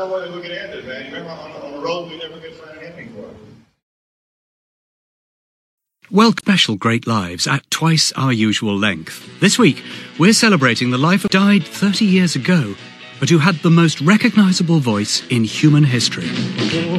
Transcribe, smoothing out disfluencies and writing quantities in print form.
no way we could end it, man. Remember, on a roll we never could find an ending for it. Well, special Great Lives at twice our usual length. This week, we're celebrating the life of died 30 years ago, but who had the most recognisable voice in human history.